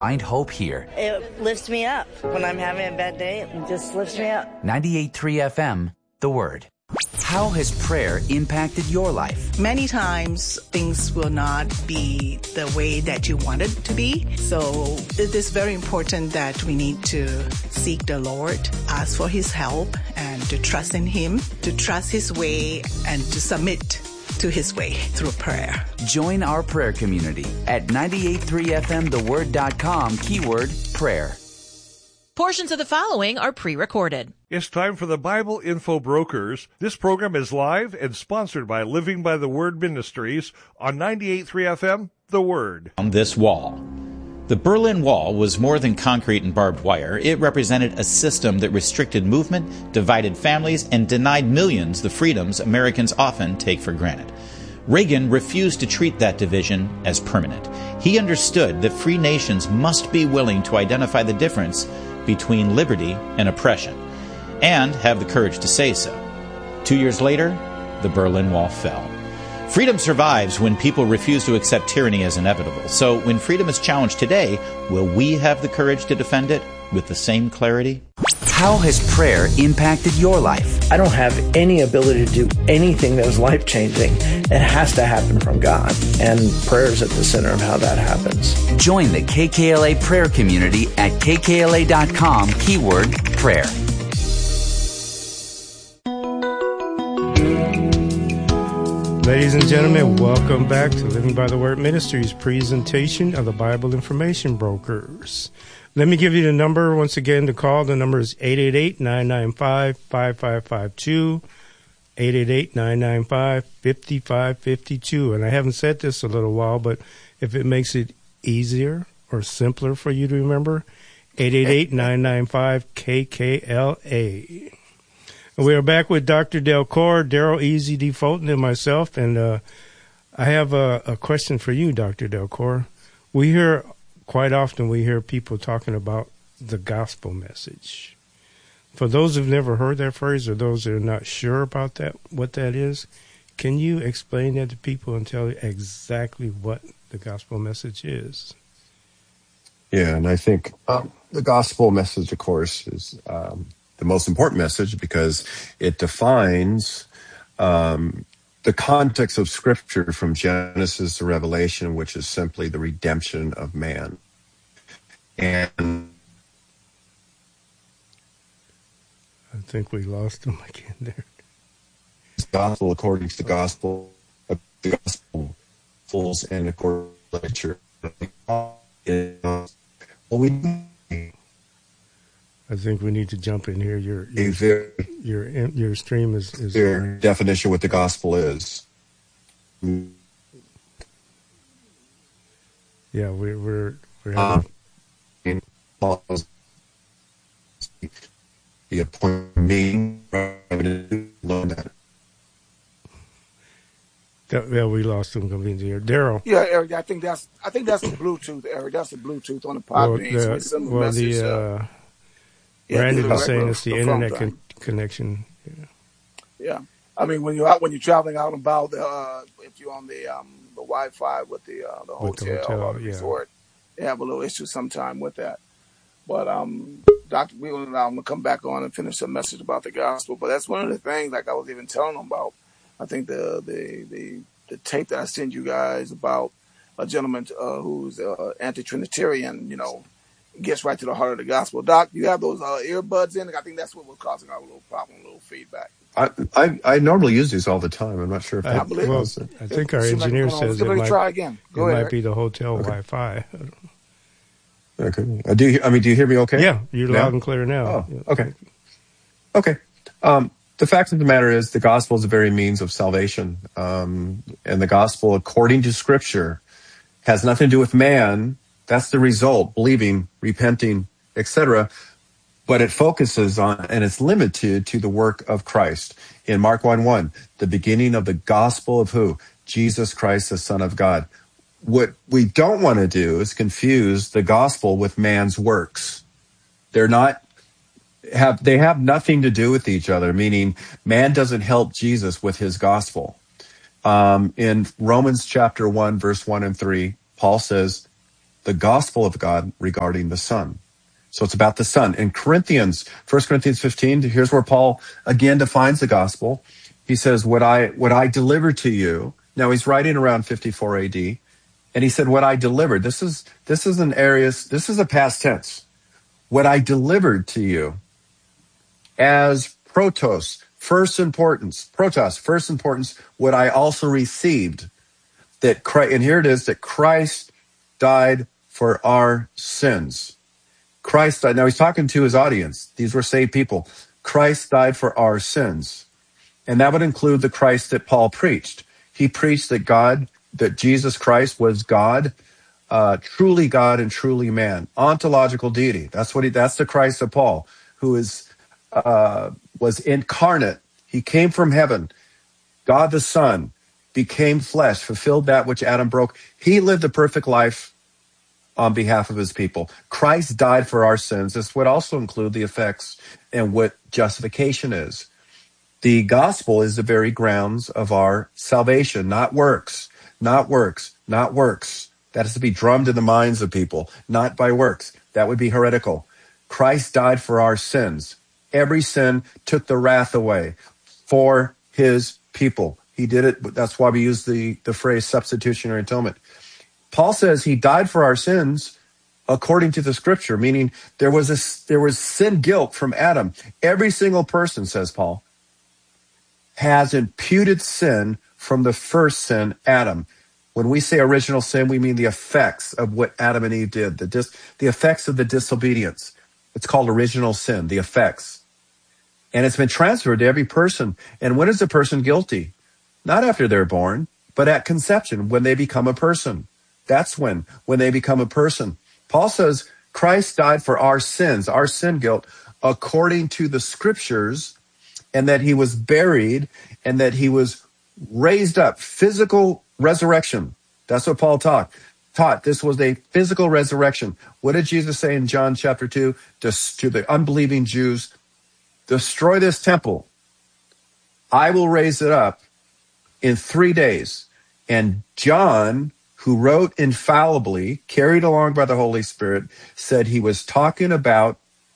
Find hope here. It lifts me up. When I'm having a bad day, it just lifts me up. 98.3 FM, The Word. How has prayer impacted your life? Many times things will not be the way that you want it to be. So it is very important that we need to seek the Lord, ask for His help, and to trust in Him, to trust His way, and to submit to His way through prayer. Join our prayer community at 98.3fmtheword.com, keyword prayer. Portions of the following are pre-recorded. It's time for the Bible Info Brokers. This program is live and sponsored by Living by the Word Ministries on 98.3 FM, The Word. On this wall. The Berlin Wall was more than concrete and barbed wire. It represented a system that restricted movement, divided families, and denied millions the freedoms Americans often take for granted. Reagan refused to treat that division as permanent. He understood that free nations must be willing to identify the difference between liberty and oppression, and have the courage to say so. 2 years later, the Berlin Wall fell. Freedom survives when people refuse to accept tyranny as inevitable. So when freedom is challenged today, will we have the courage to defend it with the same clarity? How has prayer impacted your life? I don't have any ability to do anything that is life-changing. It has to happen from God. And prayer is at the center of how that happens. Join the KKLA prayer community at kkla.com, keyword prayer. Ladies and gentlemen, welcome back to Living by the Word Ministries presentation of the Bible Information Brokers. Let me give you the number once again to call. The number is 888-995-5552, 888-995-5552. And I haven't said this a little while, but if it makes it easier or simpler for you to remember, 888-995-KKLA. We are back with Dr. Delcor, Daryl Easy D. Fulton, and myself. And I have a question for you, Dr. Delcor. Quite often we hear people talking about the gospel message. For those who've never heard that phrase or those that are not sure about that, what that is, can you explain that to people and tell exactly what the gospel message is? Yeah, and I think the gospel message, of course, is the most important message because it defines the context of Scripture from Genesis to Revelation, which is simply the redemption of man. And I think we lost him again there. The gospel according to the gospel and according to literature. I think we need to jump in here. Your stream is their definition what the gospel is. Yeah, we're having the appointment meeting. Yeah, we lost him conveniently here. Daryl. Yeah, Eric, I think that's the Bluetooth, Eric. That's the Bluetooth on the Podbean. Brandon was saying it's the internet connection. Yeah. I mean, when you're traveling out and about, if you're on the Wi-Fi with the hotel or the resort, they have a little issue sometime with that. But Dr. Wheeler and I'm gonna come back on and finish a message about the gospel. But that's one of the things, like I was even telling them about. I think the tape that I sent you guys about a gentleman who's anti-Trinitarian, gets right to the heart of the gospel. Doc, you have those earbuds in? I think that's what was causing our little problem, a little feedback. I normally use these all the time. I'm not sure if I think our engineer says it might be the hotel Wi-Fi. Okay. Do you hear me okay? Yeah, you're loud and clear now. Oh, okay. Okay. The fact of the matter is the gospel is the very means of salvation. And the gospel, according to Scripture, has nothing to do with man. That's the result, believing, repenting, etc. But it focuses on, and it's limited to the work of Christ. In Mark 1:1, the beginning of the gospel of who? Jesus Christ, the Son of God. What we don't want to do is confuse the gospel with man's works. They have nothing to do with each other, meaning man doesn't help Jesus with his gospel. In Romans chapter 1, verse 1 and 3, Paul says, the gospel of God regarding the Son. So it's about the Son. In Corinthians, 1 Corinthians 15, here's where Paul again defines the gospel. He says, what I delivered to you. Now he's writing around 54 AD. And he said, what I delivered. This is a past tense. What I delivered to you as protos, first importance, what I also received, that Christ, and here it is, that Christ died for our sins. Christ died. Now he's talking to his audience. These were saved people. Christ died for our sins. And that would include the Christ that Paul preached. He preached that Jesus Christ was God, truly God and truly man, ontological deity. That's the Christ of Paul, who was incarnate. He came from heaven. God the Son became flesh, fulfilled that which Adam broke. He lived a perfect life on behalf of his people. Christ died for our sins. This would also include the effects and what justification is. The gospel is the very grounds of our salvation, not works, not works, not works. That has to be drummed in the minds of people, not by works. That would be heretical. Christ died for our sins. Every sin took the wrath away for his people. He did it. That's why we use the phrase substitutionary atonement. Paul says he died for our sins according to the scripture, meaning there was sin guilt from Adam. Every single person, says Paul, has imputed sin from the first sin, Adam. When we say original sin, we mean the effects of what Adam and Eve did, the effects of the disobedience. It's called original sin, the effects. And it's been transferred to every person. And when is a person guilty? Not after they're born, but at conception, when they become a person. That's when they become a person. Paul says Christ died for our sins, our sin guilt, according to the scriptures, and that he was buried and that he was raised up, physical resurrection. That's what Paul taught. This was a physical resurrection. What did Jesus say in John chapter 2 to the unbelieving Jews? Destroy this temple. I will raise it up in 3 days. And John, who wrote infallibly, carried along by the Holy Spirit, said he was talking about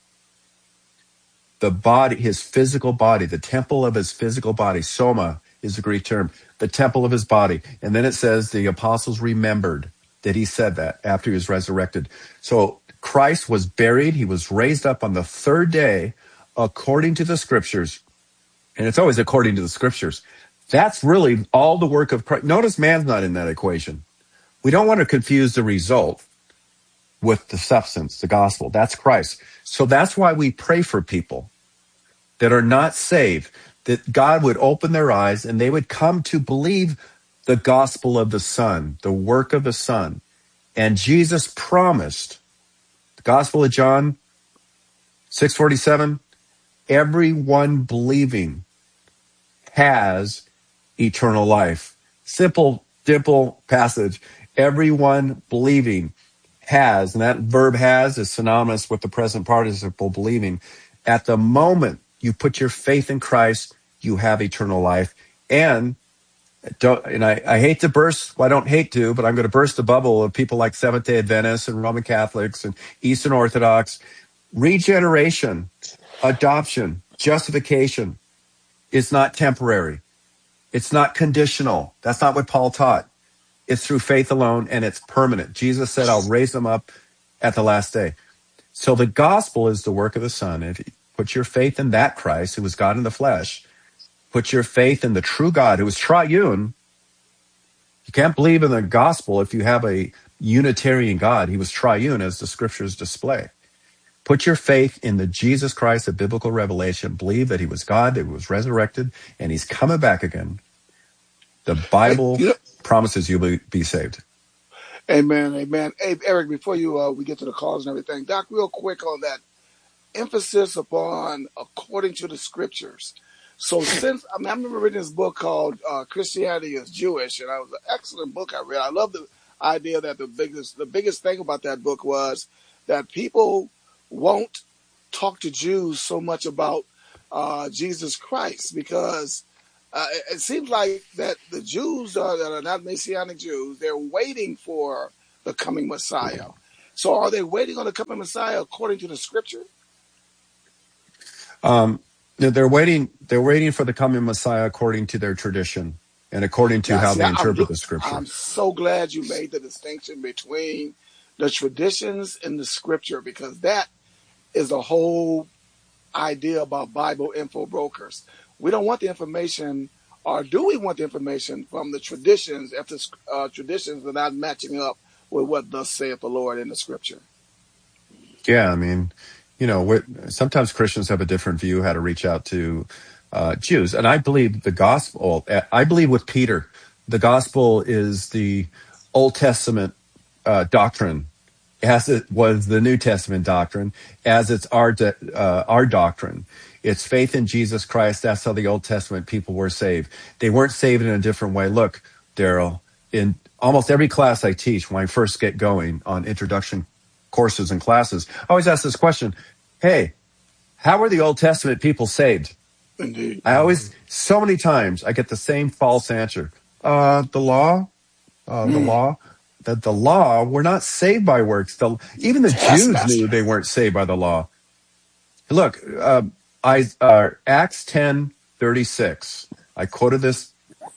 the body, his physical body, the temple of his physical body. Soma is the Greek term, the temple of his body. And then it says the apostles remembered that he said that after he was resurrected. So Christ was buried. He was raised up on the third day according to the scriptures. And it's always according to the scriptures. That's really all the work of Christ. Notice man's not in that equation. We don't want to confuse the result with the substance, the gospel. That's Christ. So that's why we pray for people that are not saved, that God would open their eyes and they would come to believe the gospel of the Son, the work of the Son. And Jesus promised, the Gospel of John 6:47, everyone believing has eternal life. Simple passage. Everyone believing has, and that verb has is synonymous with the present participle believing. At the moment you put your faith in Christ, you have eternal life. And I hate to burst, well, I don't hate to, but I'm going to burst the bubble of people like Seventh-day Adventists and Roman Catholics and Eastern Orthodox. Regeneration, adoption, justification is not temporary. It's not conditional. That's not what Paul taught. It's through faith alone, and it's permanent. Jesus said, I'll raise them up at the last day. So the gospel is the work of the Son. If you put your faith in that Christ, who was God in the flesh, put your faith in the true God, who is triune. You can't believe in the gospel if you have a Unitarian God. He was triune, as the scriptures display. Put your faith in the Jesus Christ of biblical revelation. Believe that he was God, that he was resurrected, and he's coming back again. The Bible promises you'll be saved. Amen, amen. Hey, Eric, before we get to the calls and everything, Doc, real quick on that emphasis upon according to the scriptures. So since, I remember reading this book called Christianity is Jewish, and it was an excellent book I read. I love the idea that the biggest thing about that book was that people won't talk to Jews so much about Jesus Christ, because it seems like that the Jews that are not Messianic Jews, they're waiting for the coming Messiah. So are they waiting on the coming Messiah according to the scripture? They're waiting for the coming Messiah according to their tradition and according to how they interpret the scripture. I'm so glad you made the distinction between the traditions and the scripture, because that is the whole idea about Bible info brokers. We don't want the information, or do we want the information from the traditions if the traditions are not matching up with what thus saith the Lord in the scripture? Yeah, I mean, sometimes Christians have a different view how to reach out to Jews. And I believe with Peter, the gospel is the Old Testament doctrine, as it was the New Testament doctrine, as it's our doctrine. It's faith in Jesus Christ. That's how the Old Testament people were saved. They weren't saved in a different way. Look, Daryl, in almost every class I teach, when I first get going on introduction courses and classes, I always ask this question: hey, how were the Old Testament people saved? Indeed. So many times I get the same false answer. The law, that the law, we're not saved by works. Even the Jews knew they weren't saved by the law. Look, Acts 10:36. I quoted this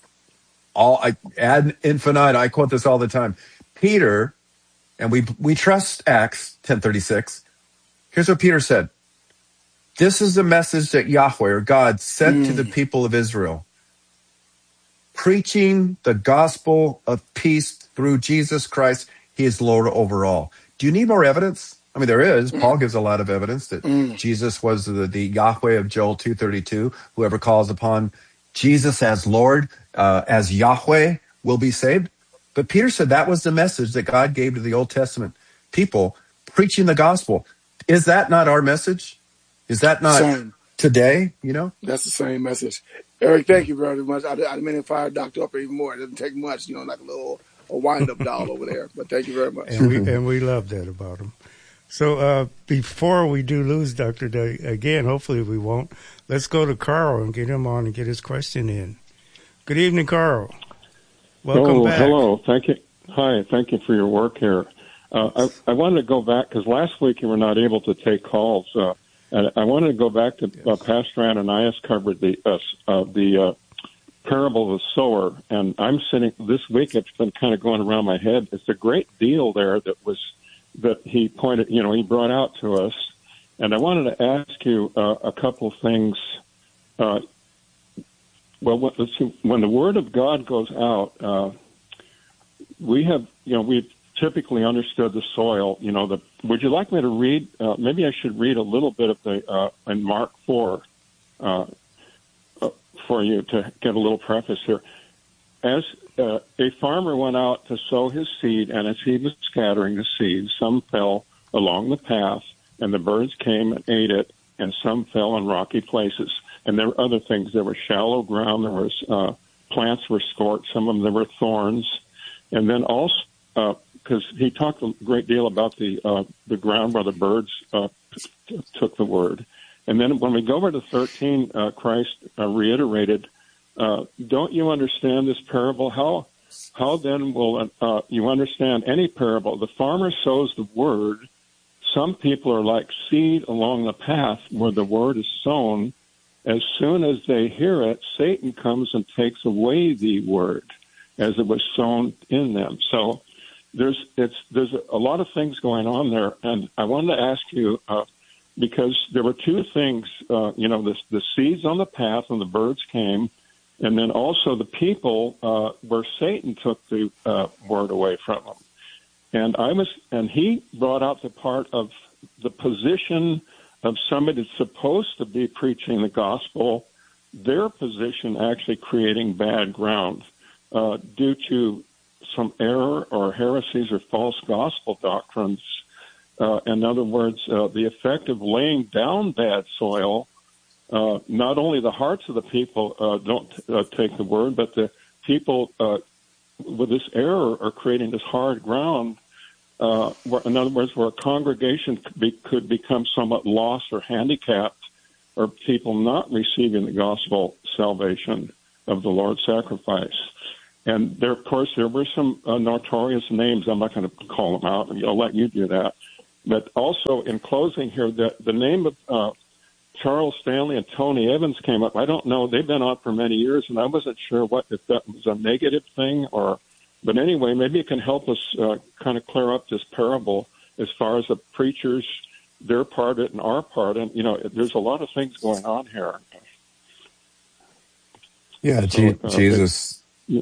ad infinitum. I quote this all the time. Peter, and we trust Acts 10:36. Here's what Peter said. This is the message that Yahweh, or God, sent to the people of Israel, preaching the gospel of peace through Jesus Christ. He is Lord over all. Do you need more evidence? I mean, there is. Paul gives a lot of evidence that Jesus was the Yahweh of Joel 2:32. Whoever calls upon Jesus as Lord, as Yahweh, will be saved. But Peter said that was the message that God gave to the Old Testament people, preaching the gospel. Is that not our message? Is that not today? That's the same message. Eric, thank you very much. I didn't mean to fire Dr. Upper even more. It doesn't take much, like a wind-up doll over there. But thank you very much. And we love that about him. So before we do lose Dr. Day, again, hopefully we won't, let's go to Carl and get him on and get his question in. Good evening, Carl. Welcome back. Hello. Thank you. Hi. Thank you for your work here. I wanted to go back because last week you were not able to take calls. And I wanted to go back to Pastor Ananias covered the parable of the sower, and I'm sitting this week. It's been kind of going around my head. It's a great deal there that he pointed. He brought out to us, and I wanted to ask you a couple things. Let's see. When the Word of God goes out, we've typically understood the soil. Would you like me to read? Maybe I should read a little bit of the in Mark 4 for you to get a little preface here. As a farmer went out to sow his seed, and as he was scattering the seed, some fell along the path, and the birds came and ate it, and some fell on rocky places. And there were other things. There was shallow ground. There was plants were scorched. Some of them there were thorns, and then also. Because he talked a great deal about the ground where the birds took the word. And then when we go over to 13, Christ reiterated, don't you understand this parable? How then will you understand any parable? The farmer sows the word. Some people are like seed along the path where the word is sown. As soon as they hear it, Satan comes and takes away the word as it was sown in them. So there's a lot of things going on there, and I wanted to ask you because there were two things, the seeds on the path and the birds came, and then also the people where Satan took the word away from them. And he brought out the part of the position of somebody that's supposed to be preaching the gospel, their position actually creating bad ground due to some error or heresies or false gospel doctrines. In other words, the effect of laying down bad soil, not only the hearts of the people don't take the word, but the people with this error are creating this hard ground, in other words, where a congregation could become somewhat lost or handicapped, or people not receiving the gospel salvation of the Lord's sacrifice. And there, of course, there were some notorious names. I'm not going to call them out, and I'll let you do that. But also, in closing here, the name of Charles Stanley and Tony Evans came up. I don't know. They've been on for many years, and I wasn't sure if that was a negative thing or. But anyway, maybe it can help us kind of clear up this parable as far as the preachers, their part and our part. And, there's a lot of things going on here. Yeah, Jesus. Yeah.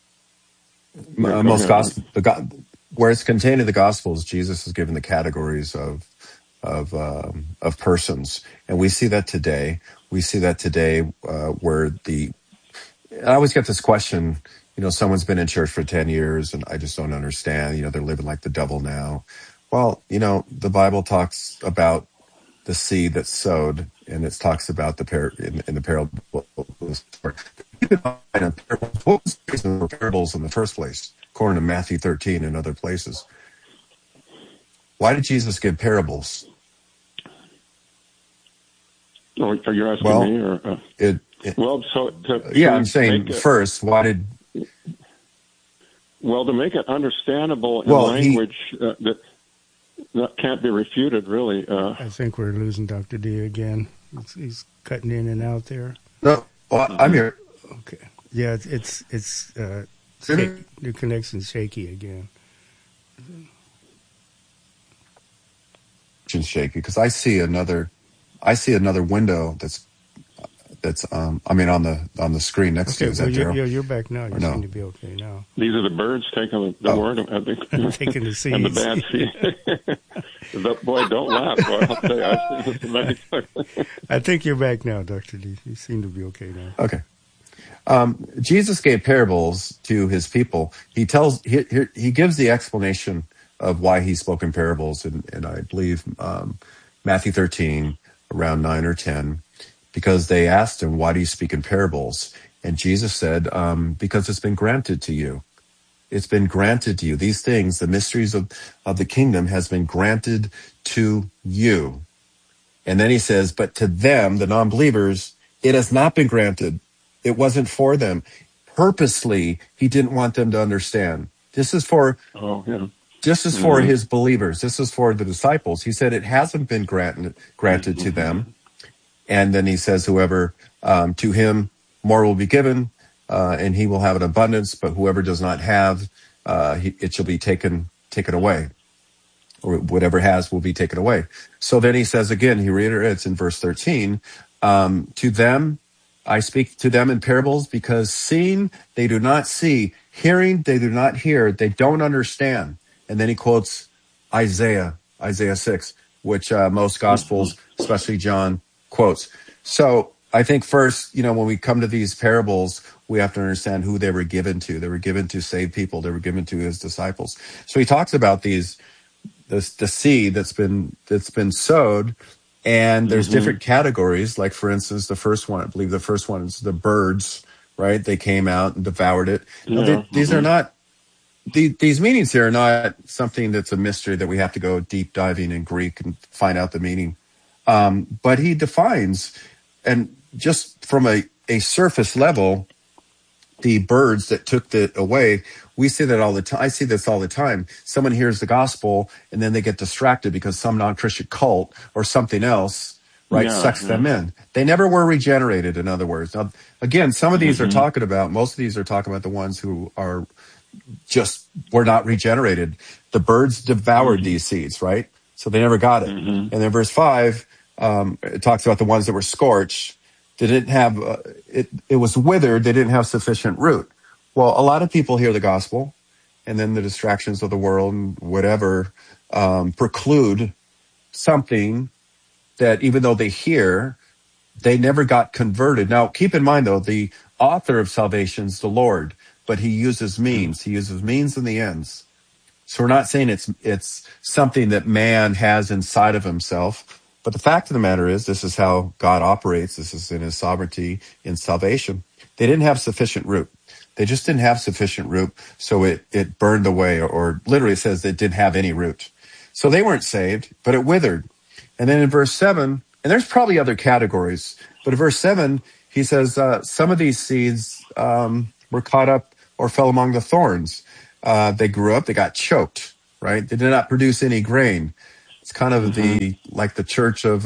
Most gospel, where it's contained in the Gospels, Jesus is given the categories of persons, and we see that today. We see that today where I always get this question. Someone's been in church for 10 years, and I just don't understand. They're living like the devil now. Well, the Bible talks about the seed that's sowed, and it talks about in the parable. Keep in mind, what was the reason for parables in the first place, according to Matthew 13 and other places? Why did Jesus give parables? Are you asking me? Or, I'm saying first, why did... Well, to make it understandable in language that can't be refuted, really. I think we're losing Dr. D again. He's cutting in and out there. No, I'm here. Okay. Yeah, it's the connection's shaky again. It's shaky because I see another window that's on the screen next to you. Is that you're back now. You seem to be okay now. These are the birds taking the word. I think taking the seeds and the bad seeds. Boy, don't laugh. Boy, I'll tell you, I've seen this many times. I think you're back now, Dr. D. You seem to be okay now. Okay. Jesus gave parables to his people. He gives the explanation of why he spoke in parables, and I believe Matthew 13, around 9 or 10. Because they asked him, why do you speak in parables? And Jesus said, because it's been granted to you. It's been granted to you. These things, the mysteries of the kingdom has been granted to you. And then he says, but to them, the non-believers, it has not been granted. It wasn't for them. Purposely, he didn't want them to understand. This is for his believers. This is for the disciples. He said it hasn't been granted to them. And then he says, whoever, to him, more will be given, and he will have an abundance, but whoever does not have, it shall be taken away, or whatever has will be taken away. So then he says again, he reiterates in verse 13, to them, I speak to them in parables because seeing, they do not see, hearing, they do not hear, they don't understand. And then he quotes Isaiah 6, which most Gospels, especially John, quotes. So I think first, when we come to these parables, we have to understand who they were given to. They were given to save people. They were given to his disciples. So he talks about the seed that's been sowed, and there's different categories. Like for instance, the first one, I believe the first one is the birds, right? They came out and devoured it. Yeah. These are not. These meanings here are not something that's a mystery that we have to go deep diving in Greek and find out the meaning. But he defines, and just from a surface level, the birds that took it away, we see that all the time. I see this all the time. Someone hears the gospel and then they get distracted because some non-Christian cult or something else, sucks them in. They never were regenerated, in other words. Now, again, some of these most of these are talking about the ones who are were not regenerated. The birds devoured these seeds, right? So they never got it. And then verse 5, it talks about the ones that were scorched. They didn't have, it was withered. They didn't have sufficient root. Well, a lot of people hear the gospel, and then the distractions of the world and whatever preclude something that even though they hear, they never got converted. Now, keep in mind, though, the author of salvation is the Lord, but he uses means. He uses means and the ends. So we're not saying it's something that man has inside of himself. But the fact of the matter is, this is how God operates. This is in his sovereignty in salvation. They didn't have sufficient root. They just didn't have sufficient root, so it burned away, or literally it says it didn't have any root. So they weren't saved, but it withered. And then in verse 7, and there's probably other categories, but in verse 7, he says some of these seeds were caught up or fell among the thorns. They grew up, they got choked, right? They did not produce any grain. It's kind of like the church of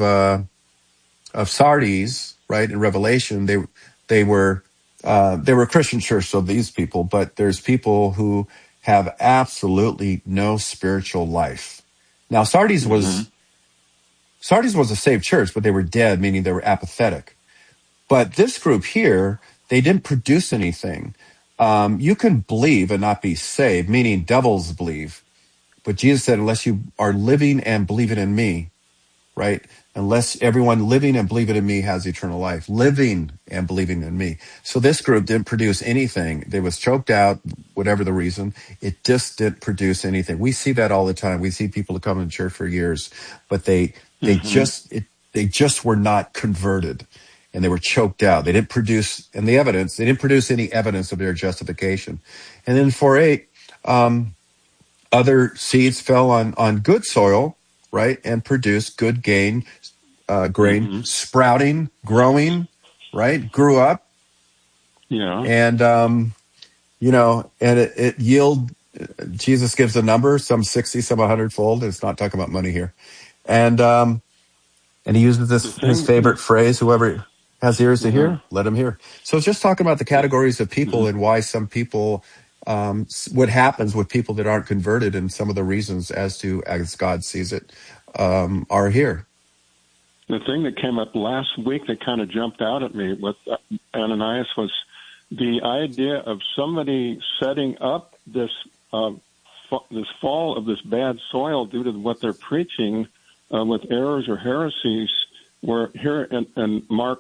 Sardis, right? In Revelation, they were a Christian church, so these people, but there's people who have absolutely no spiritual life. Now, Sardis was a saved church, but they were dead, meaning they were apathetic. But this group here, they didn't produce anything. You can believe and not be saved, meaning devils believe. But Jesus said, unless you are living and believing in me, right? Unless everyone living and believing in me has eternal life. Living and believing in me. So this group didn't produce anything. They was choked out, whatever the reason. It just didn't produce anything. We see that all the time. We see people who come in church for years, but they just were not converted. And they were choked out. They didn't produce, and the evidence, they didn't produce any evidence of their justification. And then 4:8, other seeds fell on good soil, right, and produced good grain, sprouting, growing, right, grew up. Yeah. And, and it yield, Jesus gives a number, some 60, some 100-fold. It's not talking about money here. And he uses his favorite phrase, whoever has ears to hear, let him hear. So it's just talking about the categories of people and why some people, what happens with people that aren't converted, and some of the reasons as God sees it, are here. The thing that came up last week that kind of jumped out at me with Ananias was the idea of somebody setting up this fall of this bad soil due to what they're preaching with errors or heresies. Where here in Mark,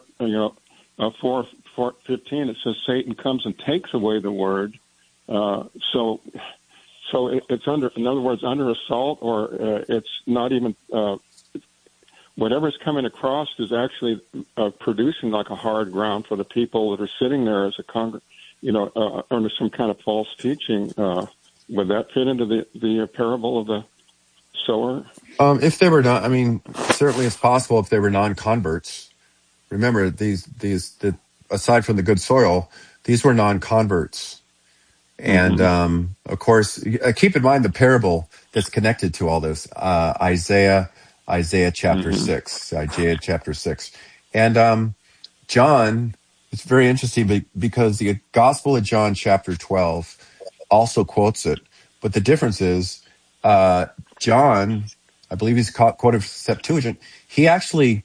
4:15, it says Satan comes and takes away the word. So it's in other words, under assault, or it's not even whatever's coming across is actually producing like a hard ground for the people that are sitting there as a under some kind of false teaching. Would that fit into the parable of the sower? If they were not, certainly it's possible if they were non-converts. Remember, these aside from the good soil, these were non-converts. And, of course, keep in mind the parable that's connected to all this, Isaiah chapter 6, Isaiah chapter 6. And, John, it's very interesting because the Gospel of John chapter 12 also quotes it. But the difference is, John, I believe he's quoted Septuagint. He actually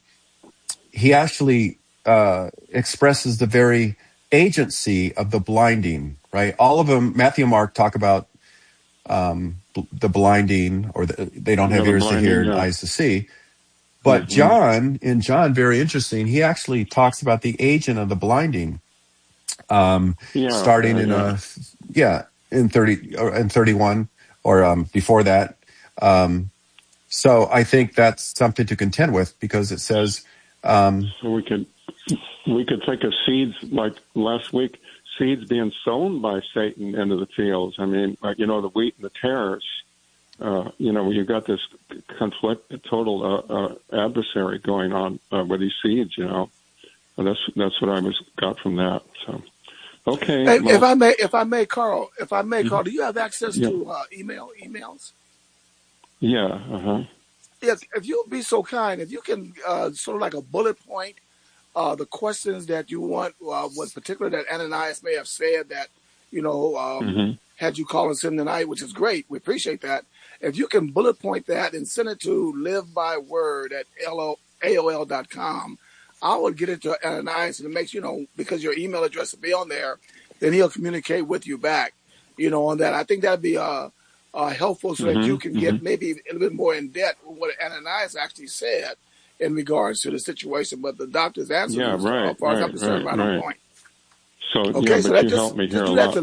expresses the very agency of the blinding, right? All of them, Matthew and Mark, talk about the blinding, or they don't have ears to hear and eyes to see. But John, very interesting, he actually talks about the agent of the blinding, starting in 30 and 31, or before that. So I think that's something to contend with, because it says, so we could think of seeds, like last week, seeds being sown by Satan into the fields. The wheat and the tares. You've got this conflict, total adversary going on with these seeds. That's what I got from that. So, okay. Hey, if I may, Carl, do you have access to emails? Yeah. Yes, if you'll be so kind, if you can sort of like a bullet point, the questions that you want, was particular that Ananias may have said that, had you call us in tonight, which is great. We appreciate that. If you can bullet point that and send it to livebyword@aol.com, I would get it to Ananias, and it makes, because your email address will be on there, then he'll communicate with you back, on that. I think that'd be helpful so that you can get maybe a little bit more in depth with what Ananias actually said in regards to the situation. But the doctor's answer, as far as I'm concerned, right on point. So, okay, so that you helped me here do a that lot. to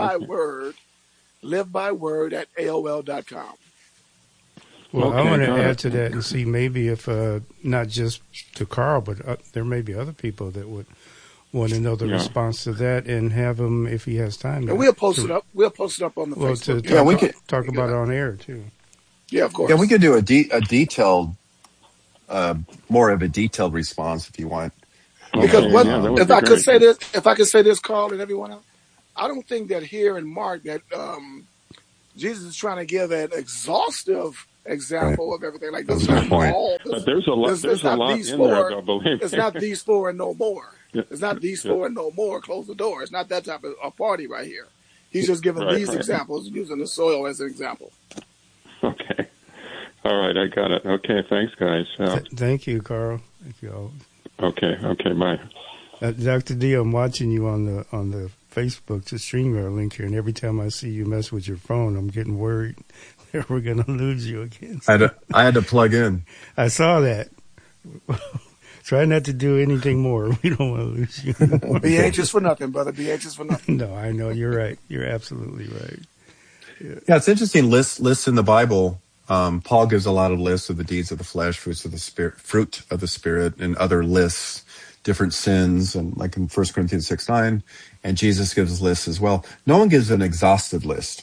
livebyword@aol.com. Well, I want to add to that and see maybe if not just to Carl, but there may be other people that would want to know the response to that, and have him, if he has time. And we'll post it up. We'll post it up on the Facebook. We could talk about it on air too. Yeah, of course. Yeah, we could do a detailed, more of a detailed response if you want. Because if I could say this, Carl, and everyone else, I don't think that here in Mark that Jesus is trying to give an exhaustive example of everything. Like this is not all. But there's a lot in there, though, believe me. It's not these four and no more. Yeah. It's not these four and no more. Close the door. It's not that type of a party right here. He's just giving these examples, using the soil as an example. Okay. All right, I got it. Okay, thanks, guys. Thank you, Carl. Thank you. Okay, bye. Dr. D, I'm watching you on the Facebook to StreamYard link here, and every time I see you mess with your phone, I'm getting worried that we're going to lose you again. I had to plug in. I saw that. Try not to do anything more. We don't want to lose you. Be anxious for nothing, brother. Be anxious for nothing. No, I know. You're right. You're absolutely right. Yeah, it's interesting. Lists in the Bible. Paul gives a lot of lists of the deeds of the flesh, fruit of the spirit, and other lists, different sins, and like in 1 Corinthians 6:9, and Jesus gives lists as well. No one gives an exhaustive list,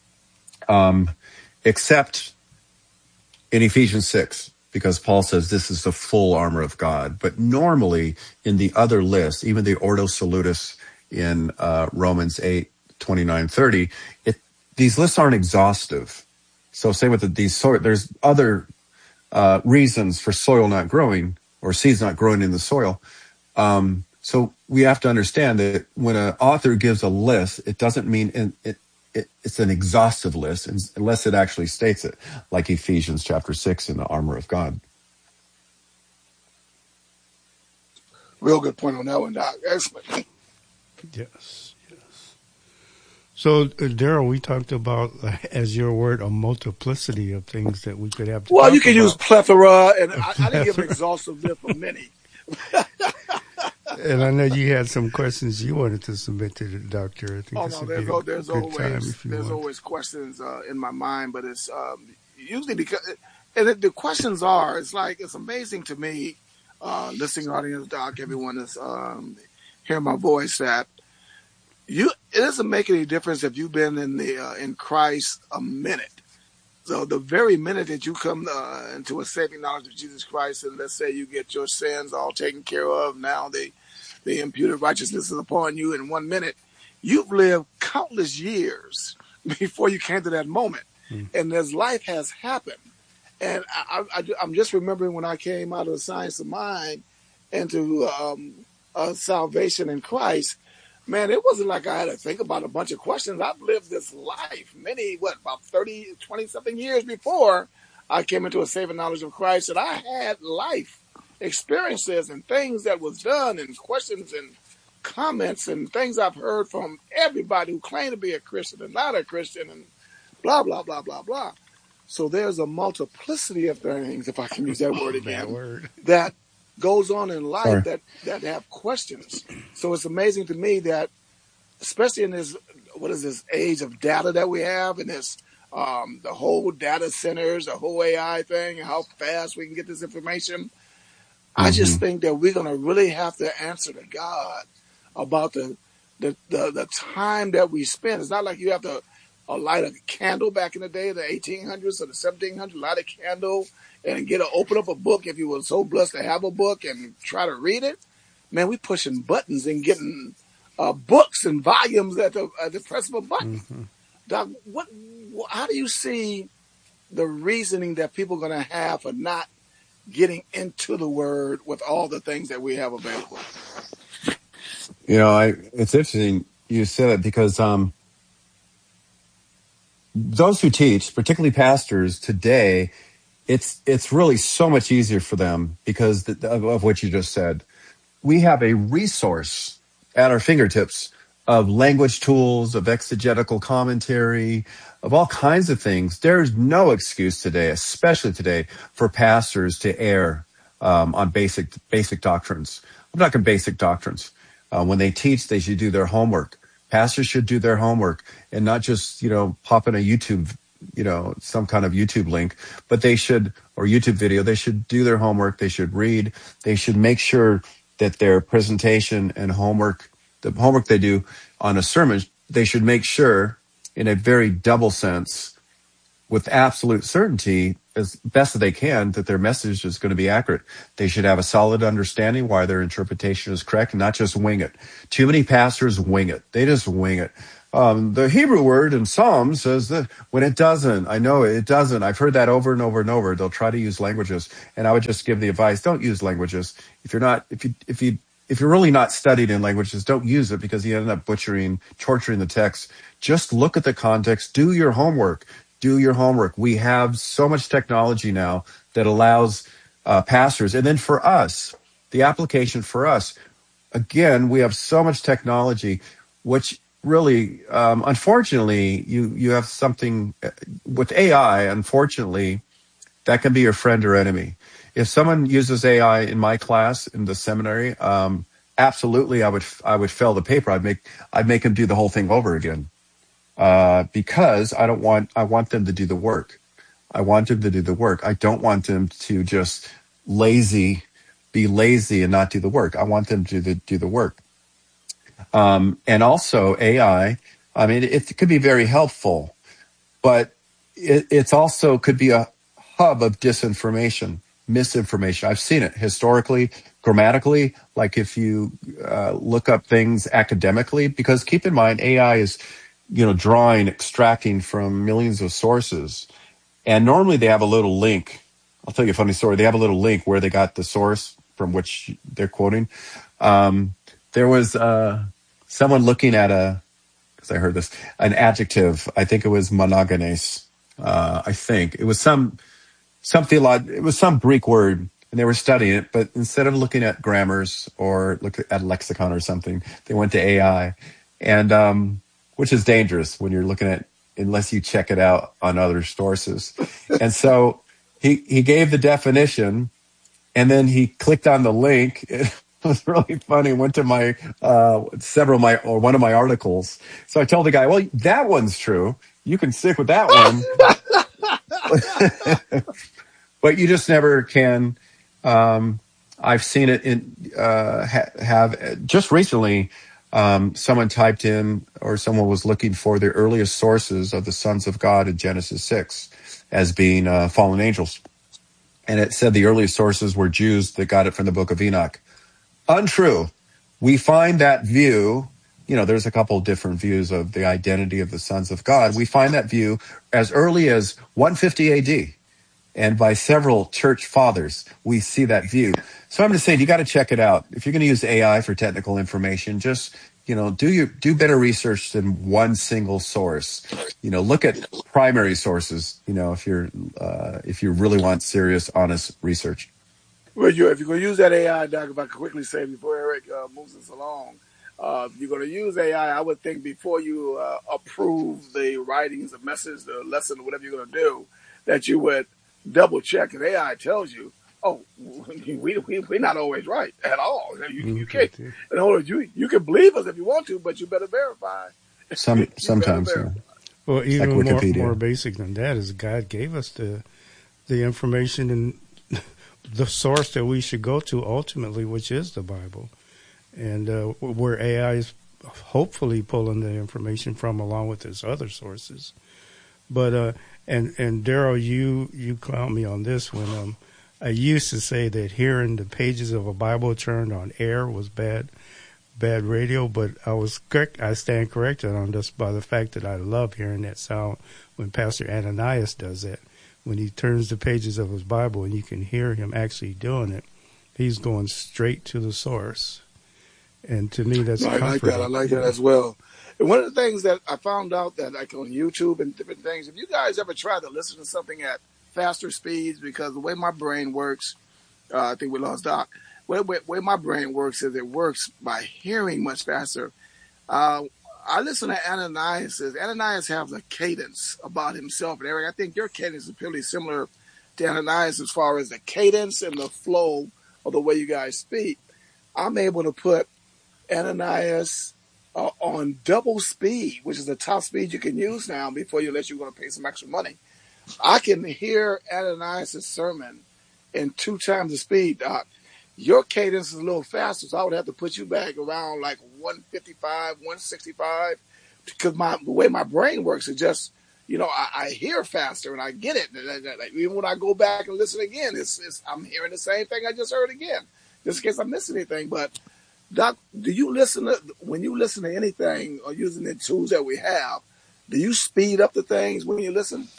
except in Ephesians 6, because Paul says this is the full armor of God. But normally in the other lists, even the Ordo Salutis in Romans 8:29-30, these lists aren't exhaustive. So say with there's other reasons for soil not growing or seeds not growing in the soil. So we have to understand that when an author gives a list, it doesn't mean it's an exhaustive list unless it actually states it, like Ephesians chapter 6 in the armor of God. Real good point on that one, Doc. Excellent. Yes. So, Daryl, we talked about, as your word, a multiplicity of things that we could have to you can use plethora, and I didn't give an exhaustive list of many. And I know you had some questions you wanted to submit to the doctor. I think there's always questions in my mind, but it's usually because, and the questions are, it's amazing to me, listening audience, Doc, everyone is hearing my voice, that it doesn't make any difference if you've been in Christ a minute. So the very minute that you come into a saving knowledge of Jesus Christ, and let's say you get your sins all taken care of, now the imputed righteousness is upon you in 1 minute, you've lived countless years before you came to that moment. And as life has happened, and I'm just remembering when I came out of the science of mind into salvation in Christ, man, it wasn't like I had to think about a bunch of questions. I've lived this life about 30, 20-something years before I came into a saving knowledge of Christ, and I had life experiences and things that was done and questions and comments and things I've heard from everybody who claimed to be a Christian and not a Christian and blah, blah, blah, blah, blah. So there's a multiplicity of things, if I can use that word again, that goes on in life that have questions. So it's amazing to me that, especially in this age of data that we have, and this the whole data centers, the whole AI thing, how fast we can get this information. I just think that we're going to really have to answer to God about the time that we spend. It's not like you have to light a candle back in the day, the 1800s or the 1700s, light a candle and open up a book if you were so blessed to have a book and try to read it. Man, we pushing buttons and getting books and volumes at the press of a button. Doc, how do you see the reasoning that people are going to have for not getting into the Word with all the things that we have available? It's interesting you said it, because those who teach, particularly pastors today, it's really so much easier for them because of what you just said. We have a resource at our fingertips of language tools, of exegetical commentary, of all kinds of things. There's no excuse today, especially today, for pastors to err on basic doctrines. I'm talking basic doctrines. When they teach, they should do their homework. Pastors should do their homework and not just, pop in a YouTube, some kind of YouTube link, but they should, or YouTube video, they should do their homework. They should read. They should make sure that their presentation and homework, the homework they do on a sermon, they should make sure, in a very double sense, with absolute certainty, as best as they can, that their message is going to be accurate. They should have a solid understanding why their interpretation is correct and not just wing it. Too many pastors wing it. They just wing it. The Hebrew word in Psalm says that when it doesn't. I know it doesn't. I've heard that over and over and over. They'll try to use languages, and I would just give the advice: don't use languages. If you're really not studied in languages, don't use it, because you end up torturing the text. Just look at the context. Do your homework. We have so much technology now that allows pastors, and then for us, the application for us. Again, we have so much technology, which really, unfortunately, you have something with AI. Unfortunately, that can be your friend or enemy. If someone uses AI in my class in the seminary, absolutely, I would fail the paper. I'd make them do the whole thing over again, because I want them to do the work. I don't want them to just be lazy and not do the work. I want them to do the work. And also AI, I mean, it could be very helpful, but it's also could be a hub of disinformation, misinformation. I've seen it historically, grammatically, like if you look up things academically, because keep in mind, AI is, extracting from millions of sources. And normally they have a little link. I'll tell you a funny story. They have a little link where they got the source from which they're quoting. There was someone looking at because I heard this, an adjective. I think it was monogenes. I think it was some Greek word, and they were studying it. But instead of looking at grammars or look at lexicon or something, they went to AI, and which is dangerous when you're looking at, unless you check it out on other sources. And so he gave the definition, and then he clicked on the link. It was really funny. Went to my one of my articles. So I told the guy, well, that one's true. You can stick with that one. But you just never can. I've seen it have just recently. Someone typed in, or someone was looking for the earliest sources of the sons of God in Genesis 6 as being fallen angels. And it said the earliest sources were Jews that got it from the book of Enoch. Untrue. We find that view, there's a couple of different views of the identity of the sons of God. We find that view as early as 150 AD. And by several church fathers, we see that view. So I'm just saying, you got to check it out. If you're going to use AI for technical information, just, do better research than one single source. Look at primary sources, if you really want serious, honest research. Well, if you're going to use that AI, Doc, if I could quickly say before Eric moves us along, if you're going to use AI, I would think before you approve the writings, the message, the lesson, whatever you're going to do, that you would double check. And AI tells you, oh, we're not always right at all. You can't. In other words, you can believe us if you want to, but you better verify. Sometimes. Yeah. Well, even more basic than that is God gave us the information and the source that we should go to ultimately, which is the Bible, and where AI is hopefully pulling the information from, along with its other sources. But and Daryl, you clowned me on this when I used to say that hearing the pages of a Bible turned on air was bad radio, but I stand corrected on this by the fact that I love hearing that sound when Pastor Ananias does that. When he turns the pages of his Bible and you can hear him actually doing it, he's going straight to the source. And to me, that's comforting. I like that as well. And one of the things that I found out that like on YouTube and different things, if you guys ever try to listen to something at faster speeds, because the way my brain works, I think we lost Doc. The way my brain works is it works by hearing much faster. I listen to Ananias. Ananias has a cadence about himself. And Eric, I think your cadence is pretty similar to Ananias as far as the cadence and the flow of the way you guys speak. I'm able to put Ananias on double speed, which is the top speed you can use now before you let you going to pay some extra money. I can hear Ananias' sermon in 2 times the speed, Doc. Your cadence is a little faster, so I would have to put you back around like 155, 165, because the way my brain works is just, I hear faster and I get it. Even when I go back and listen again, I'm hearing the same thing I just heard again, just in case I miss anything. But Doc, do you when you listen to anything or using the tools that we have, do you speed up the things when you listen?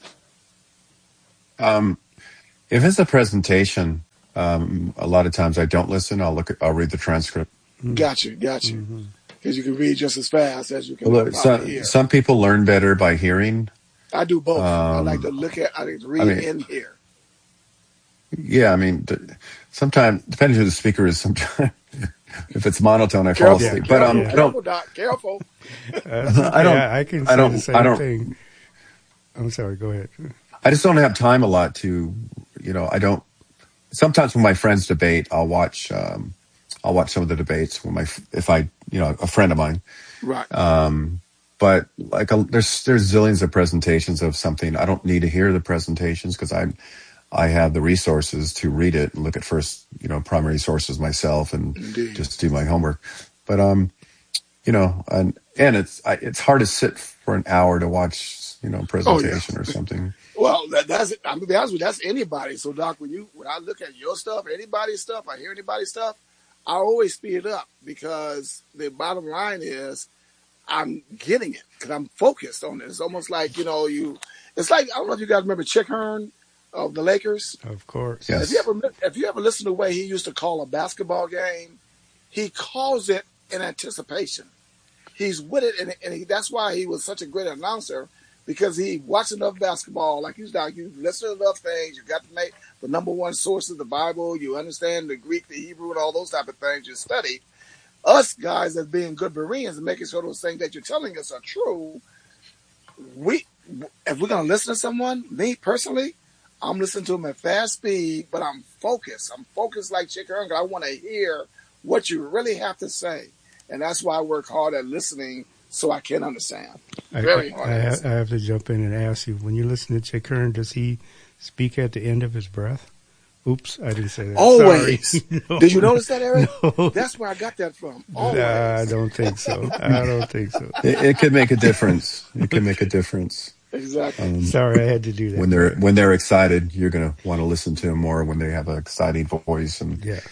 If it's a presentation, a lot of times I don't listen. I'll read the transcript. Got you. Because you can read just as fast as you can hear. Some people learn better by hearing. I do both. I like to read and hear. Yeah, sometimes, depending who the speaker is, sometimes if it's monotone, I fall asleep. But careful, Doc. Careful. I can say the same thing. I'm sorry. Go ahead. I just don't have time a lot to, I don't. Sometimes when my friends debate, I'll watch some of the debates if a friend of mine. Right. But there's zillions of presentations of something. I don't need to hear the presentations because I have the resources to read it and look at first, primary sources myself and just do my homework. But and it's hard to sit for an hour to watch, presentation or something. Well, I'm gonna be honest with you, that's anybody. So Doc, when I look at your stuff, anybody's stuff, I hear anybody's stuff, I always speed it up because the bottom line is I'm getting it because I'm focused on it. It's almost like, it's like, I don't know if you guys remember Chick Hearn of the Lakers. Of course. Yes. If you ever listen to the way he used to call a basketball game, he calls it in anticipation. He's with it, and that's why he was such a great announcer, because he watched enough basketball. Like you listen to enough things. You got to make the number one source of the Bible. You understand the Greek, the Hebrew, and all those type of things. You study. Us guys as being good Bereans and making sure those things that you're telling us are true. If we're gonna listen to someone, me personally, I'm listening to them at fast speed, but I'm focused. I'm focused like Chick Hearn. I want to hear what you really have to say, and that's why I work hard at listening so I can understand. Very hard. I have to jump in and ask you, when you listen to Chick Hearn, does he speak at the end of his breath? Oops, I didn't say that. Always. No. Did you notice that, Eric? No. That's where I got that from. Always. I don't think so. It could make a difference. It can make a difference. Exactly. Sorry, I had to do that. When they're excited, you're going to want to listen to them more when they have an exciting voice and Yeah.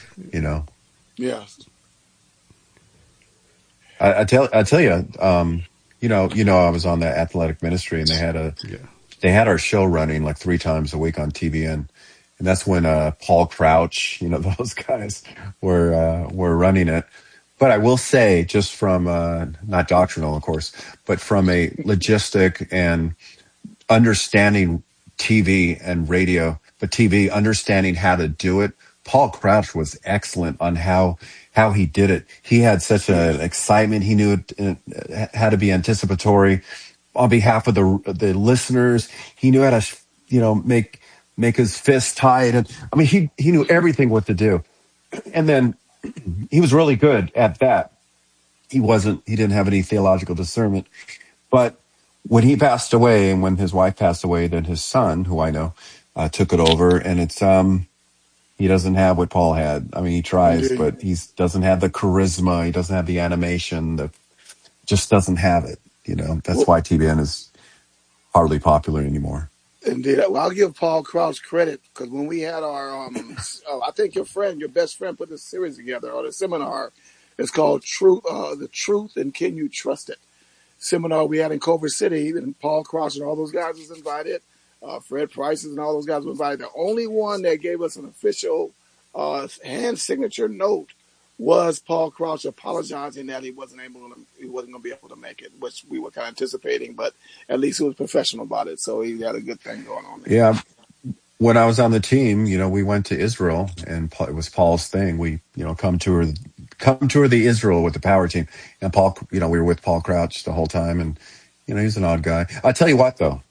I tell you, I was on the athletic ministry and they had our show running like 3 times a week on TVN. And that's when Paul Crouch, those guys were running it. But I will say, just from not doctrinal, of course, but from a logistic and understanding TV and radio, but TV, understanding how to do it, Paul Crouch was excellent on how he did it. He had such an excitement. He knew it had to be anticipatory on behalf of the listeners. He knew how to, make his fist tight. And he knew everything what to do. And then he was really good at that. He didn't have any theological discernment. But when he passed away and when his wife passed away, then his son, who I know, took it over. And it's, he doesn't have what Paul had. He tries, but he doesn't have the charisma. He doesn't have the animation. Just doesn't have it. That's why TBN is hardly popular anymore. Indeed. Well, I'll give Paul Crouch credit because when we had our, I think your best friend put this series together or the seminar. It's called The Truth and Can You Trust It? Seminar we had in Culver City, and Paul Crouch and all those guys was invited. Fred Prices and all those guys were invited. The only one that gave us an official hand signature note was Paul Crouch apologizing that he wasn't going to be able to make it, which we were kind of anticipating, but at least he was professional about it. So he had a good thing going on there. Yeah. When I was on the team, we went to Israel and it was Paul's thing. We, come tour the Israel with the power team. And Paul, we were with Paul Crouch the whole time and, he's an odd guy. I'll tell you what though,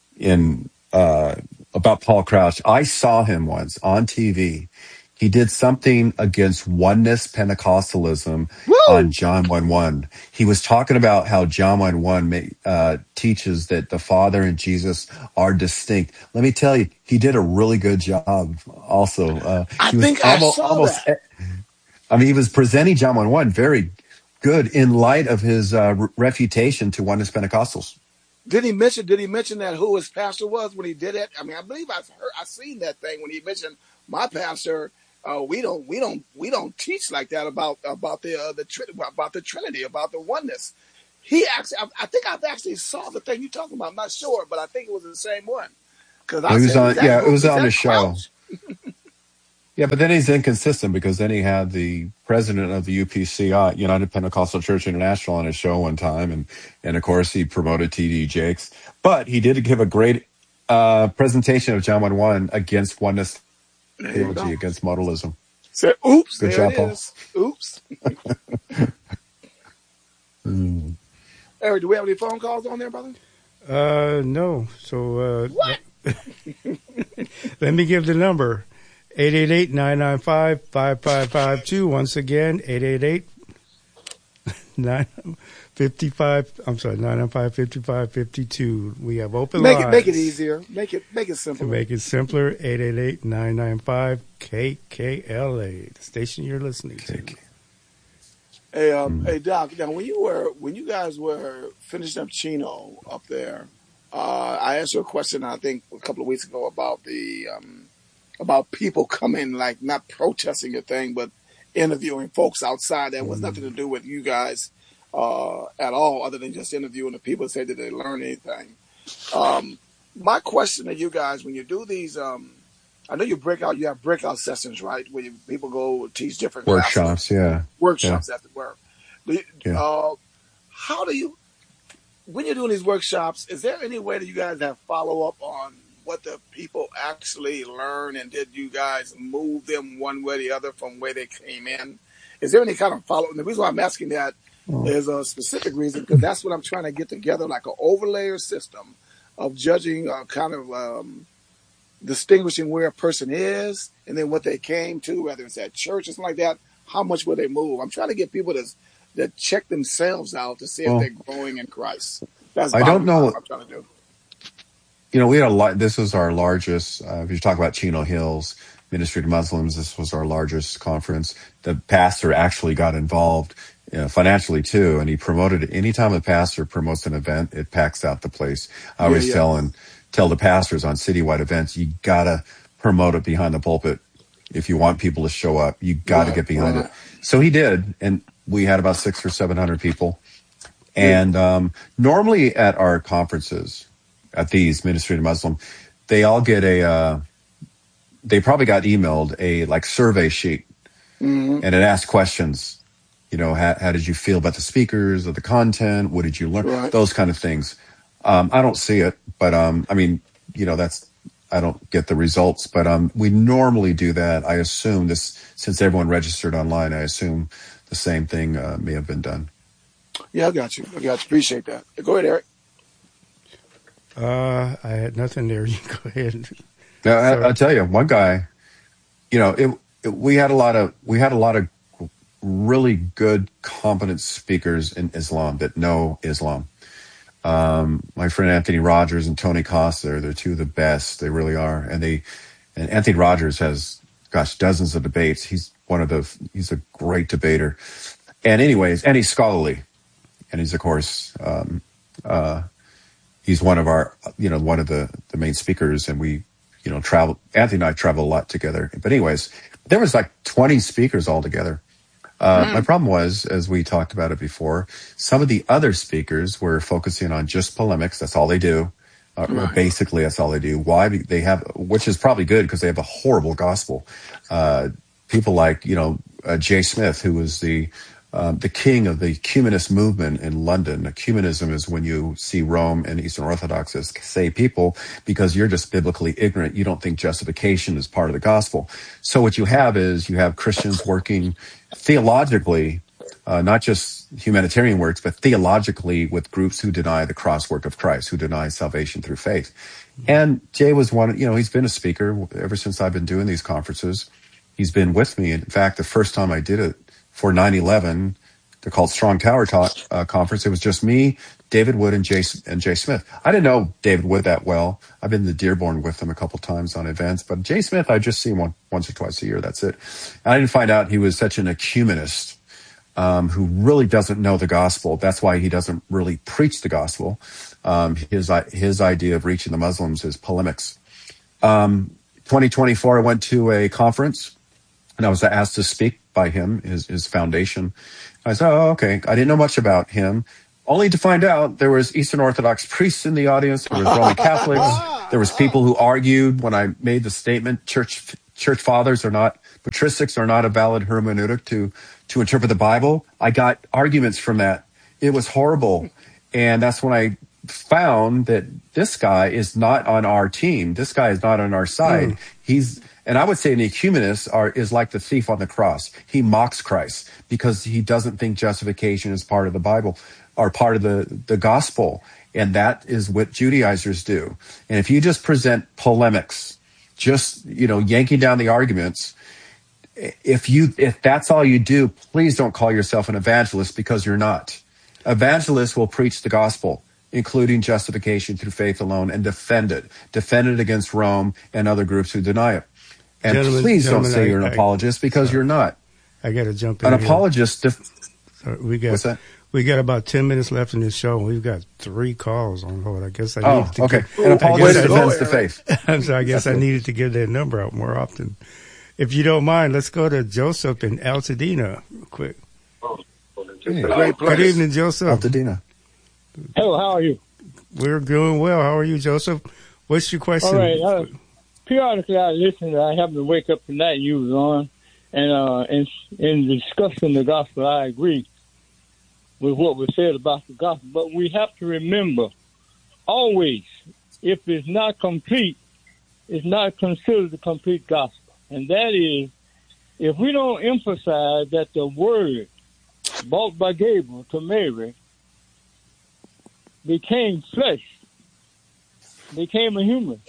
about Paul Crouch, I saw him once on TV. He did something against oneness Pentecostalism on John 1:1. He was talking about how John 1:1 teaches that the Father and Jesus are distinct. Let me tell you, he did a really good job also. I saw that. He was presenting John 1:1 very good in light of his refutation to oneness Pentecostals. Did he mention that who his pastor was when he did it? I mean, I believe I seen that thing when he mentioned my pastor. We don't teach like that about the Trinity, about the oneness. He actually, I think I've actually saw the thing you're talking about. I'm not sure, but I think it was the same one. Because it was on the show. Yeah, but then he's inconsistent because then he had the president of the UPC, United Pentecostal Church International, on his show one time, and of course he promoted T.D. Jakes. But he did give a great presentation of John 1:1 against oneness theology, against modalism. So, oops, good job, Paul. Oops. Eric, do we have any phone calls on there, brother? No. So what? Let me give the number. 888-995-5552. Once again, 888-995-5552. We have open lines. Make it easier. Make it simpler. To make it simpler, 888-995-KKLA, the station you're listening to. Hey, Doc. Now, when you guys were finishing up Chino up there, I asked you a question, I think, a couple of weeks ago about about people coming, like not protesting a thing, but interviewing folks outside that was nothing to do with you guys at all, other than just interviewing the people to say that they learn anything. My question to you guys, when you do these, I know you have breakout sessions, right? Where people go teach different workshops, classes. Workshops, as it were. How do you, when you're doing these workshops, is there any way that you guys have follow up on what the people actually learn, and did you guys move them one way or the other from where they came in? Is there any kind of follow-up? The reason why I'm asking that is a specific reason, because that's what I'm trying to get together, like an overlayer system of judging, distinguishing where a person is and then what they came to, whether it's at church or something like that. How much will they move? I'm trying to get people that check themselves out to see if they're growing in Christ. That's I don't know what I'm trying to do. We had a lot. This was our largest. If you talk about Chino Hills Ministry to Muslims, this was our largest conference. The pastor actually got involved financially too, and he promoted it. Anytime a pastor promotes an event, it packs out the place. I always tell the pastors on citywide events, you gotta promote it behind the pulpit. If you want people to show up, you gotta get behind it. So he did, and we had about 600 or 700 people. And normally at our conferences, at these Ministry to Muslim, they all get they probably got emailed a survey sheet, and it asked questions. How did you feel about the speakers or the content? What did you learn? Right. Those kind of things. I don't see it, but I don't get the results, but we normally do that. I assume this, since everyone registered online, I assume the same thing may have been done. Yeah, I got you. Appreciate that. Go ahead, Eric. I had nothing there. You go ahead. Now, I'll tell you, one guy, we had a lot of really good, competent speakers in Islam that know Islam. My friend Anthony Rogers and Tony Costa, they're two of the best. They really are. And Anthony Rogers has, dozens of debates. He's a great debater. And anyways, and he's scholarly. And he's, of course, he's one of our, one of the main speakers, and we, travel. Anthony and I travel a lot together. But anyways, there was 20 speakers altogether. My problem was, as we talked about it before, some of the other speakers were focusing on just polemics. That's all they do. Basically, that's all they do. Why? They have, which is probably good because they have a horrible gospel. People like, Jay Smith, who was the king of the Ecumenist movement in London. Ecumenism is when you see Rome and Eastern Orthodox as say people because you're just biblically ignorant. You don't think justification is part of the gospel. So what you have is Christians working theologically, not just humanitarian works, but theologically with groups who deny the cross work of Christ, who deny salvation through faith. And Jay was one, he's been a speaker ever since I've been doing these conferences. He's been with me. In fact, the first time I did it, for 9/11, they're called Strong Tower Conference. It was just me, David Wood, and Jay Smith. I didn't know David Wood that well. I've been to Dearborn with him a couple times on events, but Jay Smith, I just see him once or twice a year. That's it. And I didn't find out he was such an ecumenist who really doesn't know the gospel. That's why he doesn't really preach the gospel. His idea of reaching the Muslims is polemics. 2024, I went to a conference, and I was asked to speak by him, his foundation. I said, oh, okay. I didn't know much about him, only to find out there was Eastern Orthodox priests in the audience, there was Roman Catholics, there was people who argued when I made the statement, church fathers are not, patristics are not a valid hermeneutic to interpret the Bible. I got arguments from that. It was horrible. And that's when I found that this guy is not on our team. This guy is not on our side. And I would say an ecumenist is like the thief on the cross. He mocks Christ because he doesn't think justification is part of the Bible or part of the gospel. And that is what Judaizers do. And if you just present polemics, just, yanking down the arguments, if that's all you do, please don't call yourself an evangelist, because you're not. Evangelists will preach the gospel, including justification through faith alone, and defend it against Rome and other groups who deny it. And please don't say you're an apologist, because you're not. I got to jump in. An apologist. What's that? We got about 10 minutes left in this show. We've got 3 calls on hold. I guess I needed to okay. An apologist defends the faith. So I guess I needed to give that number out more often. If you don't mind, let's go to Joseph in Altadena real quick. Great place. Good evening, Joseph. Altadena. Hello, how are you? We're doing well. How are you, Joseph? What's your question? All right. Periodically, I listen. I happened to wake up tonight. You was on, and in discussing the gospel, I agree with what was said about the gospel. But we have to remember, always, if it's not complete, it's not considered the complete gospel. And that is, if we don't emphasize that the word brought by Gabriel to Mary became flesh, became a human,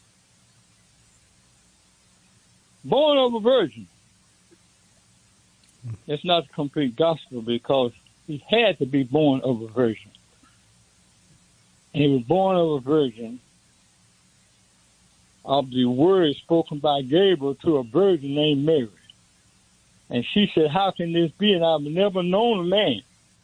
born of a virgin, it's not the complete gospel, because he had to be born of a virgin. And he was born of a virgin of the word spoken by Gabriel to a virgin named Mary. And she said, how can this be? And I've never known a man.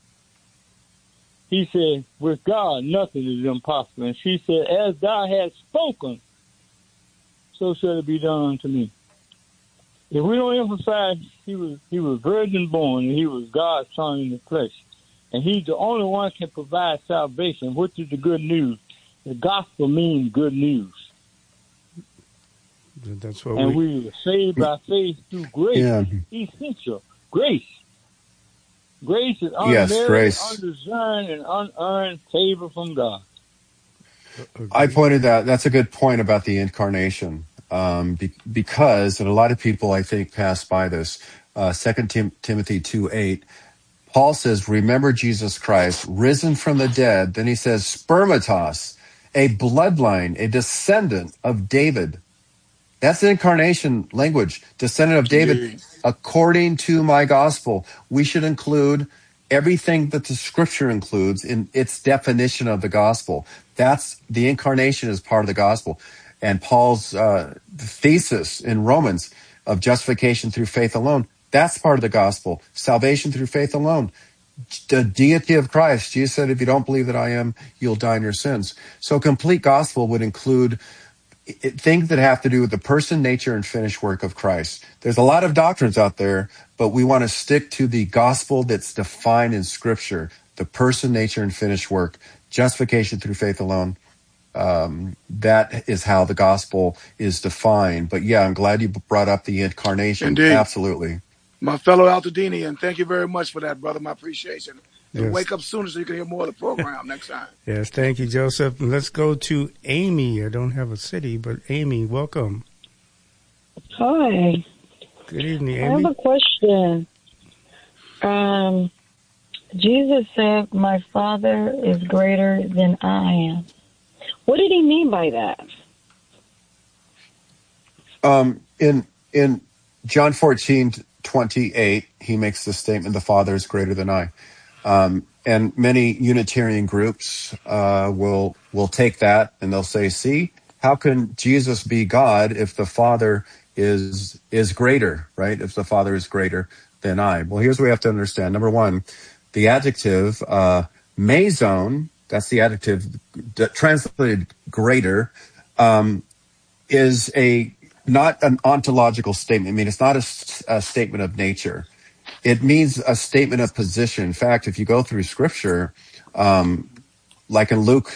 He said, with God, nothing is impossible. And she said, as thou hast spoken, so shall it be done unto me. If we don't emphasize he was virgin born, and he was God's son in the flesh, and he's the only one can provide salvation, which is the good news. The gospel means good news. That's what and we were saved by faith through grace. Essential. Grace. Grace is unmerited, undeserved, and unearned favor from God. I pointed that's a good point about the incarnation. Because, and a lot of people, I think, pass by this, 2 Timothy 2:8, Paul says, remember Jesus Christ, risen from the dead. Then he says, spermatos, a bloodline, a descendant of David. That's the incarnation language, descendant of David, according to my gospel. We should include everything that the scripture includes in its definition of the gospel. That's the incarnation is part of the gospel. And Paul's thesis in Romans of justification through faith alone, that's part of the gospel. Salvation through faith alone. The deity of Christ. Jesus said, if you don't believe that I am, you'll die in your sins. So complete gospel would include things that have to do with the person, nature, and finished work of Christ. There's a lot of doctrines out there, but we want to stick to the gospel that's defined in Scripture. The person, nature, and finished work. Justification through faith alone. That is how the gospel is defined. But yeah, I'm glad you brought up the incarnation. Indeed. Absolutely. My fellow Altadenian, thank you very much for that, brother. My appreciation. And Yes. wake up sooner so you can hear more of the program next time. Yes, thank you, Joseph. Let's go to Amy. I don't have a city, but Amy, welcome. Hi. Good evening, I Amy. have a question. Jesus said, my Father is greater than I am. What did he mean by that? In John 14:28, he makes the statement, the Father is greater than I. And many Unitarian groups will take that and they'll say, see, how can Jesus be God if the Father is greater, right? If the Father is greater than I. Well, here's what we have to understand. Number one, the adjective meson, that's the adjective translated greater, is not an ontological statement. I mean, it's not a statement of nature. It means a statement of position. In fact, if you go through Scripture, like in Luke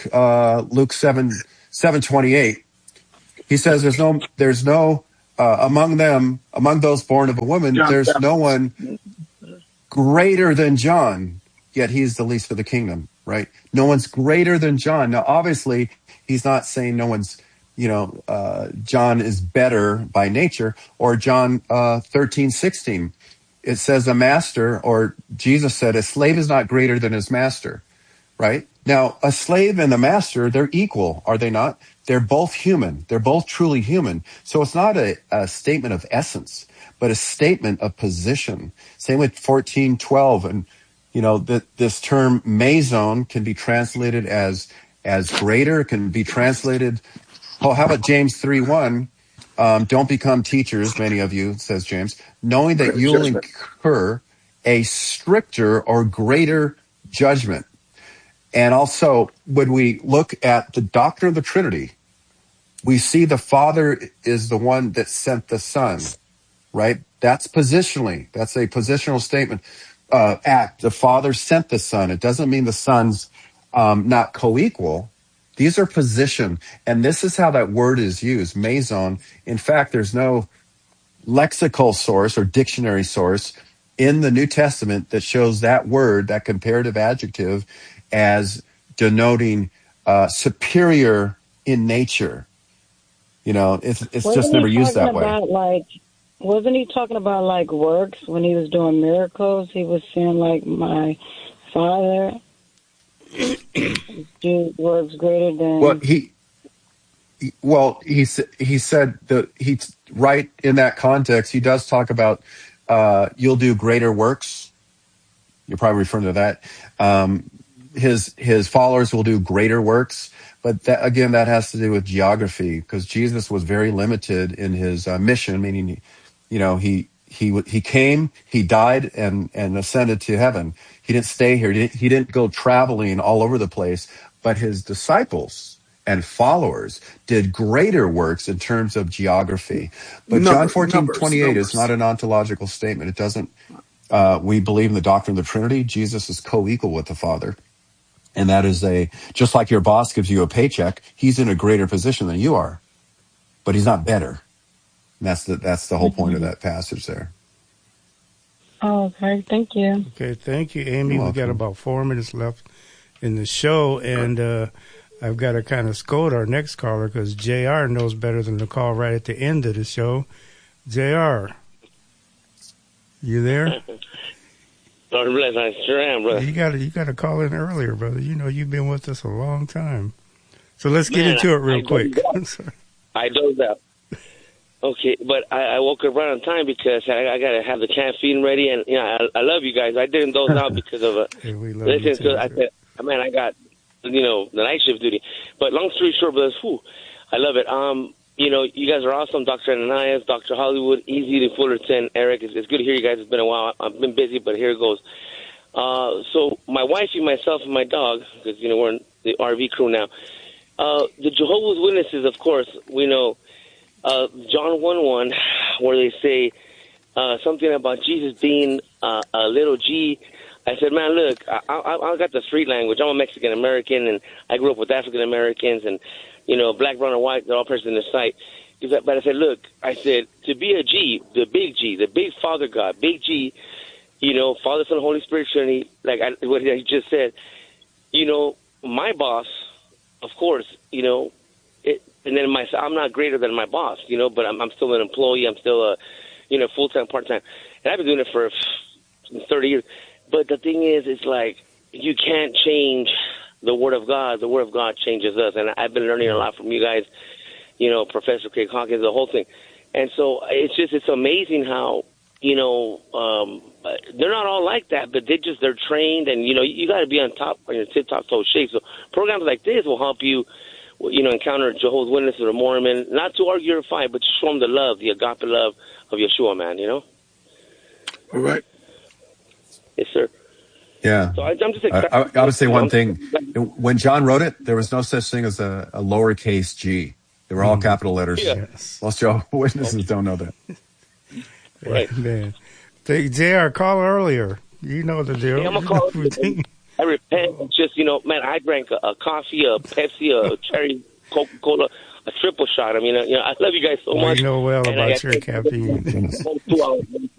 7:28, he says, "There's no among those born of a woman, there's no one greater than John. Yet he's the least of the kingdom." Right? No one's greater than John. Now, obviously, he's not saying no one's. John is better by nature, or John 13:16. It says a master, or Jesus said, a slave is not greater than his master, right? Now, a slave and a master, they're equal, are they not? They're both human. They're both truly human. So it's not a statement of essence, but a statement of position. Same with 14:12. And, this term meson can be translated as greater, can be translated. Oh, how about James 3:1? Don't become teachers, many of you, says James, knowing that you will incur a stricter or greater judgment. And also, when we look at the doctrine of the Trinity, we see the Father is the one that sent the Son, right? That's positionally. That's a positional statement. Act. The Father sent the Son. It doesn't mean the Son's not co-equal. These are position, and this is how that word is used, meson. In fact, there's no lexical source or dictionary source in the New Testament that shows that word, that comparative adjective, as denoting superior in nature. It's just never used that way. Wasn't he talking about like works when he was doing miracles? He was saying like, my Father do works greater than. He said that right in that context, he does talk about you'll do greater works. You're probably referring to that. His followers will do greater works, but that has to do with geography, because Jesus was very limited in his mission, meaning, he came, he died, and ascended to heaven. He didn't stay here. He didn't go traveling all over the place, but his disciples and followers did greater works in terms of geography. But John 14:28 is not an ontological statement. It doesn't. We believe in the doctrine of the Trinity. Jesus is co-equal with the Father. And that is just like your boss gives you a paycheck, he's in a greater position than you are, but he's not better. And that's the whole point of that passage there. Oh, okay. Thank you. Okay. Thank you, Amy. We got about 4 minutes left in the show, and I've got to kind of scold our next caller because JR knows better than to call right at the end of the show. JR, you there? Lord bless, I sure am, brother. You got to call in earlier, brother. You've been with us a long time. So let's get into it real quick. I dozed out. Okay, but I woke up right on time because I got to have the caffeine ready, and I love you guys. I didn't doze out because of hey, we love listen you too, to. I said, man, I got the night shift duty. But long story short, brothers, I love it. You guys are awesome, Dr. Ananias, Dr. Hollywood, Easy to Fullerton, Eric. It's good to hear you guys. It's been a while. I've been busy, but here it goes. So my wife, myself, and my dog, because we're in the RV crew now. The Jehovah's Witnesses, of course, we know. John 1:1, where they say something about Jesus being a little G. I said, man, look, I got the street language. I'm a Mexican American, and I grew up with African Americans, and black, brown, and white. They're all present in the site. But I said, look, to be a G, the big Father God, big G, Father, Son, Holy Spirit, Trinity, like what he just said. My boss, of course, and then I'm not greater than my boss, but I'm still an employee. I'm still a, full-time, part-time. And I've been doing it for 30 years. But the thing is, it's like you can't change the Word of God. The Word of God changes us. And I've been learning a lot from you guys, Professor Craig Hawkins, the whole thing. And so it's amazing how, they're not all like that, but they're trained. And, you got to be on your tip-top toe shape. So programs like this will help you, encounter Jehovah's Witnesses or Mormon, not to argue or fight, but to show them the love, the agape love of Yeshua, man, All right. Yes, sir. Yeah. So I'm just excited. I would say one thing. When John wrote it, there was no such thing as a lowercase g. They were all capital letters. Yeah. Most Jehovah's Witnesses don't know that. Right. Man. JR, call earlier. You know the deal. Hey, I'm going to call I repent. Just, man, I drank a coffee, a Pepsi, a cherry Coca-Cola, a triple shot. I mean, I love you guys so much. You know well about your caffeine. 2 hours.